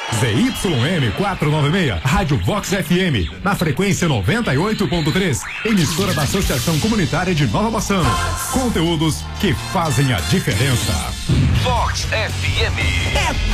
ZYM 496, Rádio Vox FM, na frequência 98.3, emissora da Associação Comunitária de Nova Bassano. Conteúdos que fazem a diferença. Vox FM.